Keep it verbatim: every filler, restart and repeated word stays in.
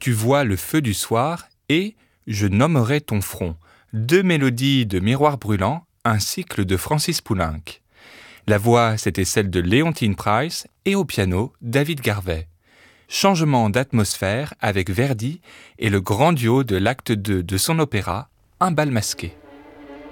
Tu vois le feu du soir et Je nommerai ton front, deux mélodies de Miroir brûlant, un cycle de Francis Poulenc. La voix, c'était celle de Leontyne Price et au piano, David Garvey. Changement d'atmosphère avec Verdi et le grand duo de l'acte deux de son opéra, Un bal masqué.